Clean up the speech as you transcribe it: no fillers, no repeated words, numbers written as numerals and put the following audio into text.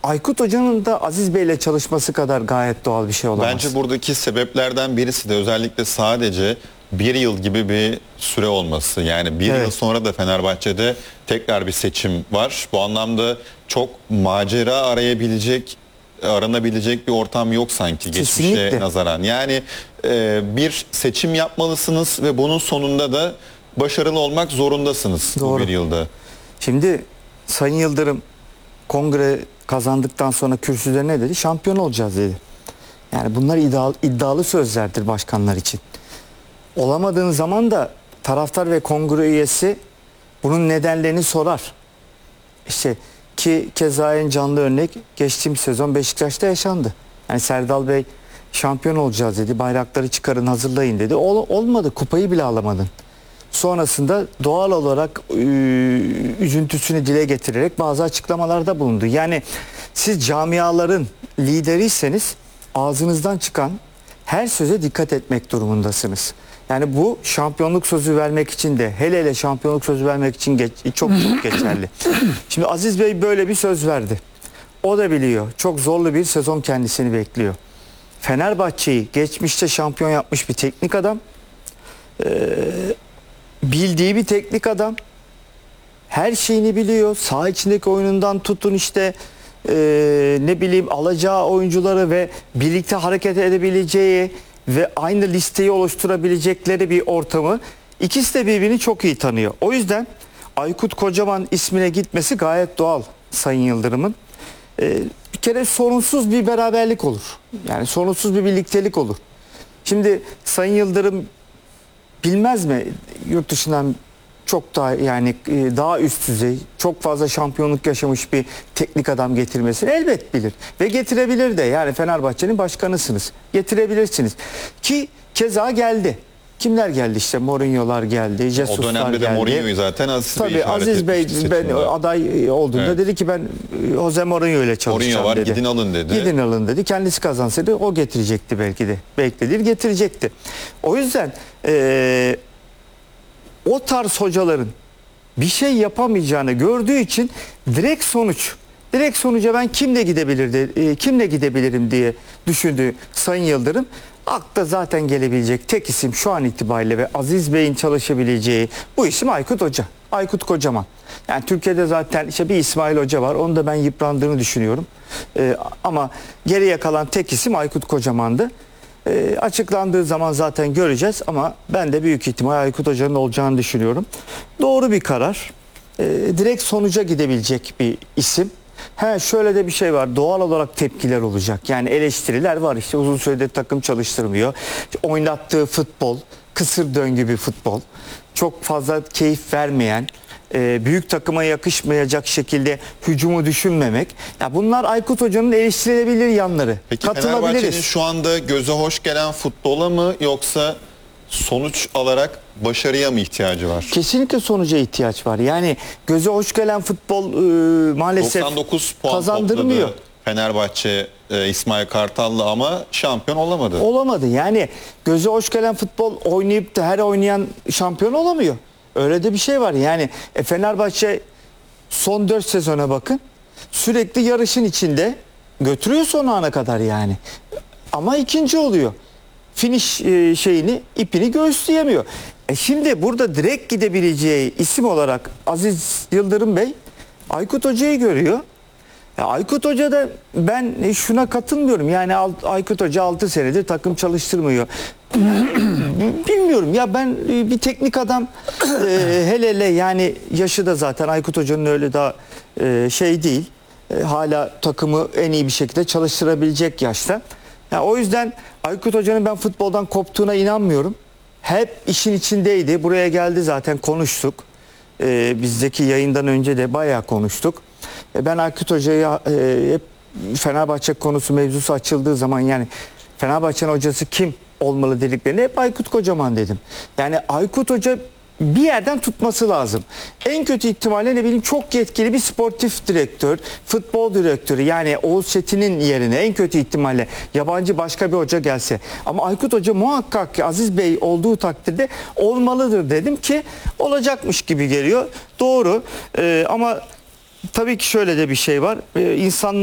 Aykut Hoca'nın da Aziz Bey'le çalışması kadar gayet doğal bir şey olamaz. Bence buradaki sebeplerden birisi de özellikle sadece bir yıl gibi bir süre olması. Yani bir yıl sonra da Fenerbahçe'de tekrar bir seçim var. Bu anlamda çok macera aranabilecek bir ortam yok sanki geçmişe nazaran. Yani bir seçim yapmalısınız ve bunun sonunda da başarılı olmak zorundasınız. Doğru. Bu bir yılda. Şimdi Sayın Yıldırım kongre kazandıktan sonra kürsüde ne dedi? Şampiyon olacağız dedi. Yani bunlar iddialı sözlerdir başkanlar için. Olamadığın zaman da taraftar ve kongre üyesi bunun nedenlerini sorar. İşte ki keza en canlı örnek geçtiğimiz sezon Beşiktaş'ta yaşandı. Yani Serdal Bey şampiyon olacağız dedi. Bayrakları çıkarın, hazırlayın dedi. Olmadı. Kupayı bile alamadın. Sonrasında doğal olarak üzüntüsünü dile getirerek bazı açıklamalarda bulundu. Yani siz camiaların lideriyseniz ağzınızdan çıkan her söze dikkat etmek durumundasınız. Yani bu şampiyonluk sözü vermek için de hele şampiyonluk sözü vermek için çok geçerli. Şimdi Aziz Bey böyle bir söz verdi. O da biliyor. Çok zorlu bir sezon kendisini bekliyor. Fenerbahçe'yi geçmişte şampiyon yapmış bir teknik adam. Bildiği bir teknik adam. Her şeyini biliyor. Saha içindeki oyunundan tutun işte ne bileyim alacağı oyuncuları ve birlikte hareket edebileceği ve aynı listeyi oluşturabilecekleri bir ortamı, ikisi de birbirini çok iyi tanıyor. O yüzden Aykut Kocaman ismine gitmesi gayet doğal Sayın Yıldırım'ın. Bir kere sorunsuz bir beraberlik olur. Yani sorunsuz bir birliktelik olur. Şimdi Sayın Yıldırım bilmez mi yurt dışından çok daha yani daha üst düzey, çok fazla şampiyonluk yaşamış bir teknik adam getirmesini elbet bilir. Ve getirebilir de, yani Fenerbahçe'nin başkanısınız. Getirebilirsiniz. Ki keza geldi. Kimler geldi işte? Mourinho'lar geldi, Jesus'lar geldi. O dönemde de Mourinho'yu zaten Aziz Bey ben aday olduğunda dedi ki ben Jose Mourinho ile çalışacağım Mourinho var, dedi. Gidin alın dedi. Gidin alın dedi. Kendisi kazansaydı o getirecekti belki de. Beklenir getirecekti. O yüzden o tarz hocaların bir şey yapamayacağını gördüğü için direkt sonuca ben kimle gidebilirim diye düşündü Sayın Yıldırım. Akla zaten gelebilecek tek isim şu an itibariyle ve Aziz Bey'in çalışabileceği bu isim Aykut Hoca. Aykut Kocaman. Yani Türkiye'de zaten işte bir İsmail Hoca var. Onu da ben yıprandığını düşünüyorum. Ama geriye kalan tek isim Aykut Kocaman'dı. Açıklandığı zaman zaten göreceğiz ama ben de büyük ihtimal Aykut Hoca'nın olacağını düşünüyorum. Doğru bir karar. Direkt sonuca gidebilecek bir isim. Şöyle de bir şey var. Doğal olarak tepkiler olacak. Yani eleştiriler var. İşte uzun süredir takım çalıştırmıyor. Oynattığı futbol, kısır döngü bir futbol. Çok fazla keyif vermeyen, büyük takıma yakışmayacak şekilde hücumu düşünmemek. Ya bunlar Aykut Hoca'nın eleştirilebilir yanları. Peki Fenerbahçe'nin şu anda göze hoş gelen futbola mı yoksa sonuç alarak başarıya mı ihtiyacı var? Kesinlikle sonuca ihtiyaç var. Yani göze hoş gelen futbol maalesef 99 puan kazandırmıyor. Fenerbahçe İsmail Kartal'la ama şampiyon olamadı. Olamadı. Yani göze hoş gelen futbol oynayıp da her oynayan şampiyon olamıyor. Öyle de bir şey var. Yani Fenerbahçe son 4 sezona bakın. Sürekli yarışın içinde götürüyor son ana kadar yani. Ama ikinci oluyor. Finish ipini göğüsleyemiyor. Şimdi burada direkt gidebileceği isim olarak Aziz Yıldırım Bey Aykut Hoca'yı görüyor. Aykut Hoca da ben şuna katılmıyorum. Yani Aykut Hoca 6 senedir takım çalıştırmıyor. Bilmiyorum ya, ben bir teknik adam hele yani yaşı da zaten Aykut Hoca'nın öyle daha değil. Hala takımı en iyi bir şekilde çalıştırabilecek yaşta. O yüzden Aykut Hoca'nın ben futboldan koptuğuna inanmıyorum. Hep işin içindeydi. Buraya geldi zaten, konuştuk. Bizdeki yayından önce de bayağı konuştuk. Ben Aykut Hoca'yı hep Fenerbahçe konusu mevzusu açıldığı zaman yani Fenerbahçe'nin hocası kim olmalı dediklerinde hep Aykut Kocaman dedim. Yani Aykut Hoca bir yerden tutması lazım. En kötü ihtimalle ne bileyim çok yetkili bir sportif direktör, futbol direktörü, yani Oğuz Çetin'in yerine en kötü ihtimalle yabancı başka bir hoca gelse. Ama Aykut Hoca muhakkak ki Aziz Bey olduğu takdirde olmalıdır dedim ki olacakmış gibi geliyor. Doğru ama tabii ki şöyle de bir şey var. İnsanlar